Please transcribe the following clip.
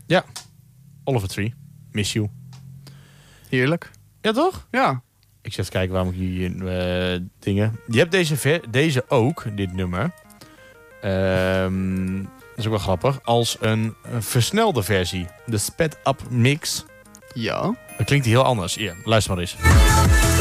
Ja. Oliver Tree. Miss You. Heerlijk. Ja, toch? Ja. Ik zit even kijken waarom ik hier dingen... Je hebt deze ook, dit nummer. Dat is ook wel grappig. Als een versnelde versie. De sped up mix. Ja. Dan klinkt die heel anders. Ja, luister maar eens.